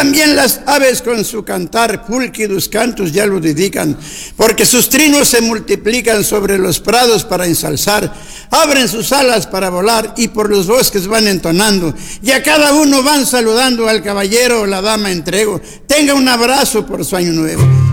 También las aves con su cantar, púlquidos cantos ya lo dedican, porque sus trinos se multiplican sobre los prados para ensalzar, abren sus alas para volar y por los bosques van entonando, y a cada uno van saludando, al caballero o la dama entrego, tenga un abrazo por su año nuevo.